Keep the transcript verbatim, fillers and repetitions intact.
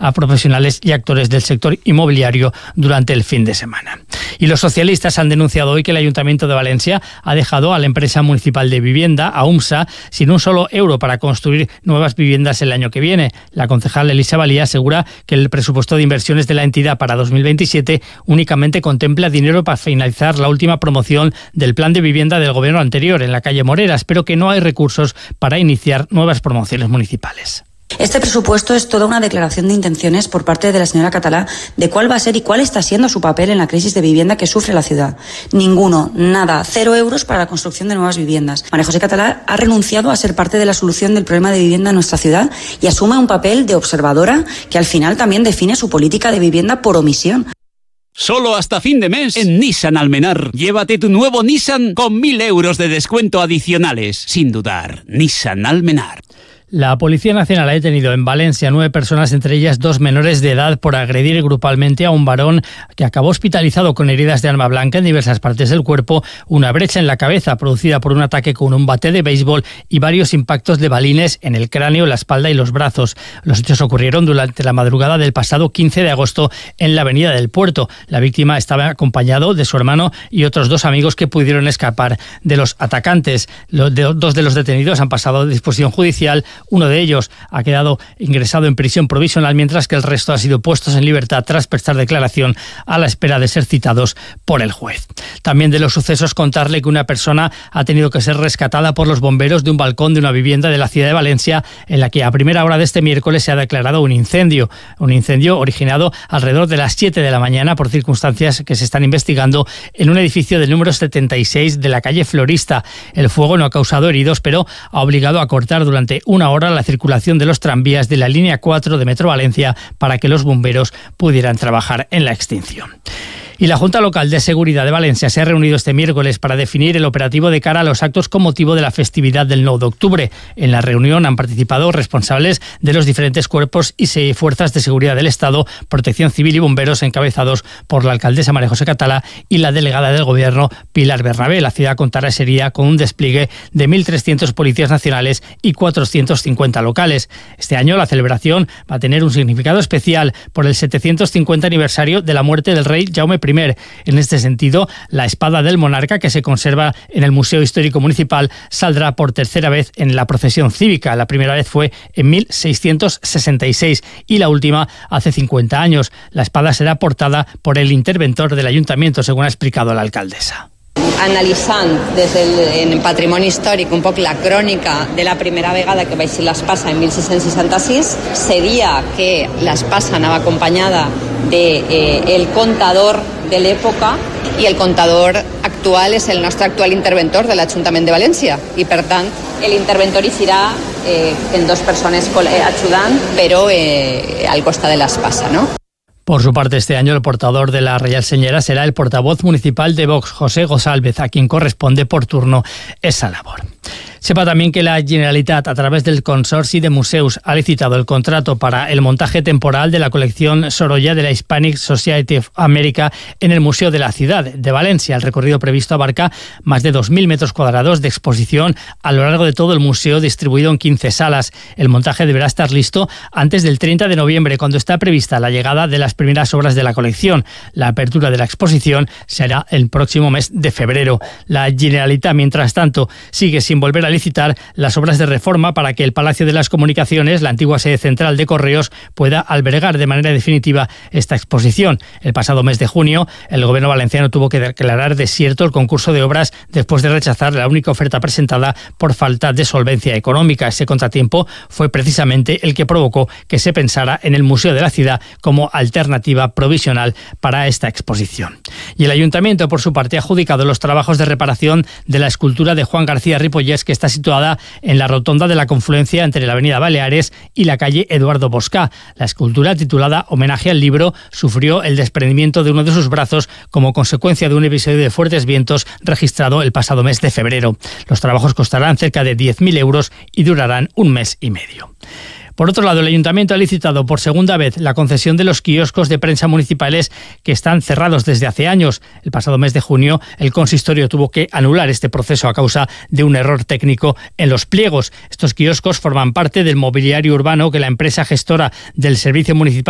a profesionales y actores del sector inmobiliario durante el fin de semana. Y los socialistas han denunciado hoy que el Ayuntamiento de Valencia ha dejado a la empresa municipal de vivienda, a UMSA, sin un solo euro para construir nuevas viviendas el año que viene. La concejal Elisa Valía asegura que el presupuesto de inversiones de la entidad para dos mil veintisiete únicamente contempla dinero para finalizar la última promoción del plan de vivienda del gobierno anterior en la calle Moreras, pero que no hay recursos para iniciar nuevas promociones municipales. Este presupuesto es toda una declaración de intenciones por parte de la señora Català de cuál va a ser y cuál está siendo su papel en la crisis de vivienda que sufre la ciudad. Ninguno, nada, cero euros para la construcción de nuevas viviendas. María José Català ha renunciado a ser parte de la solución del problema de vivienda en nuestra ciudad y asume un papel de observadora que al final también define su política de vivienda por omisión. Solo hasta fin de mes en Nissan Almenar. Llévate tu nuevo Nissan con mil euros de descuento adicionales. Sin dudar, Nissan Almenar. La Policía Nacional ha detenido en Valencia nueve personas, entre ellas dos menores de edad, por agredir grupalmente a un varón que acabó hospitalizado con heridas de arma blanca en diversas partes del cuerpo, una brecha en la cabeza producida por un ataque con un bate de béisbol y varios impactos de balines en el cráneo, la espalda y los brazos. Los hechos ocurrieron durante la madrugada del pasado quince de agosto en la avenida del Puerto. La víctima estaba acompañado de su hermano y otros dos amigos que pudieron escapar de los atacantes. Los de, dos de los detenidos han pasado a disposición judicial. Uno de ellos ha quedado ingresado en prisión provisional, mientras que el resto ha sido puestos en libertad tras prestar declaración a la espera de ser citados por el juez. También de los sucesos, contarle que una persona ha tenido que ser rescatada por los bomberos de un balcón de una vivienda de la ciudad de Valencia, en la que a primera hora de este miércoles se ha declarado un incendio. Un incendio originado alrededor de las siete de la mañana por circunstancias que se están investigando en un edificio del número setenta y seis de la calle Florista. El fuego no ha causado heridos, pero ha obligado a cortar durante una hora la circulación de los tranvías de la línea cuatro de Metro Valencia para que los bomberos pudieran trabajar en la extinción. Y la Junta Local de Seguridad de Valencia se ha reunido este miércoles para definir el operativo de cara a los actos con motivo de la festividad del nueve de octubre. En la reunión han participado responsables de los diferentes cuerpos y fuerzas de seguridad del Estado, Protección Civil y bomberos, encabezados por la alcaldesa María José Català y la delegada del Gobierno Pilar Bernabé. La ciudad contará ese día con un despliegue de mil trescientos policías nacionales y cuatrocientos cincuenta locales. Este año la celebración va a tener un significado especial por el setecientos cincuenta aniversario de la muerte del rey Jaume primero. En este sentido, la espada del monarca, que se conserva en el Museo Histórico Municipal, saldrá por tercera vez en la procesión cívica. La primera vez fue en mil seiscientos sesenta y seis y la última hace cincuenta años. La espada será portada por el interventor del ayuntamiento, según ha explicado la alcaldesa. Analitzant des del patrimoni històric un poc la crònica de la primera vegada que va eixir l'espasa en mil sis-cents seixanta-sis, seria que l'espasa anava acompanyada del de, eh, contador de l'època i el contador actual és el nostre actual interventor de l'Ajuntament de València i per tant l'interventor hi serà eh, en dos persones ajudant però eh, al costat de l'espasa, no? Por su parte, este año el portador de la Real Señera será el portavoz municipal de Vox, José González, a quien corresponde por turno esa labor. Sepa también que la Generalitat, a través del Consorci de Museus, ha licitado el contrato para el montaje temporal de la colección Sorolla de la Hispanic Society of America en el Museo de la Ciudad de Valencia. El recorrido previsto abarca más de dos mil metros cuadrados de exposición a lo largo de todo el museo, distribuido en quince salas. El montaje deberá estar listo antes del treinta de noviembre, cuando está prevista la llegada de las primeras obras de la colección. La apertura de la exposición será el próximo mes de febrero. La Generalitat, mientras tanto, sigue sin volver a licitar las obras de reforma para que el Palacio de las Comunicaciones, la antigua sede central de Correos, pueda albergar de manera definitiva esta exposición. El pasado mes de junio, el gobierno valenciano tuvo que declarar desierto el concurso de obras después de rechazar la única oferta presentada por falta de solvencia económica. Ese contratiempo fue precisamente el que provocó que se pensara en el Museo de la Ciudad como alternativa provisional para esta exposición. Y el Ayuntamiento, por su parte, ha adjudicado los trabajos de reparación de la escultura de Juan García Ripollés, que está situada en la rotonda de la confluencia entre la avenida Baleares y la calle Eduardo Boscá. La escultura, titulada Homenaje al Libro, sufrió el desprendimiento de uno de sus brazos como consecuencia de un episodio de fuertes vientos registrado el pasado mes de febrero. Los trabajos costarán cerca de diez mil euros y durarán un mes y medio. Por otro lado, el Ayuntamiento ha licitado por segunda vez la concesión de los kioscos de prensa municipales que están cerrados desde hace años. El pasado mes de junio, el consistorio tuvo que anular este proceso a causa de un error técnico en los pliegos. Estos kioscos forman parte del mobiliario urbano que la empresa gestora del servicio municipal